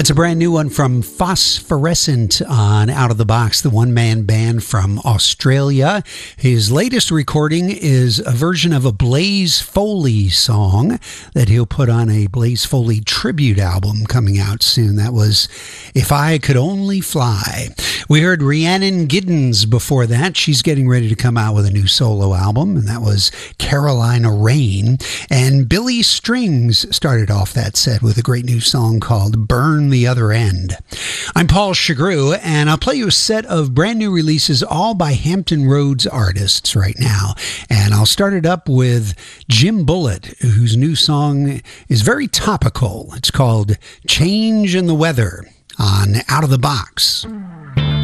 That's a brand new one from Phosphorescent on Out of the Box, the one-man band from Australia. His latest recording is a version of a Blaze Foley song that he'll put on a Blaze Foley tribute album coming out soon. That was If I Could Only Fly. We heard Rhiannon Giddens before that. She's getting ready to come out with a new solo album, and that was Carolina Rain. And Billy Strings started off that set with a great new song called Burn the Other End. I'm Paul Chagru, and I'll play you a set of brand new releases all by Hampton Roads artists right now. And I'll start it up with Jim Bullitt, whose new song is very topical. It's called Change in the Weather on Out of the Box.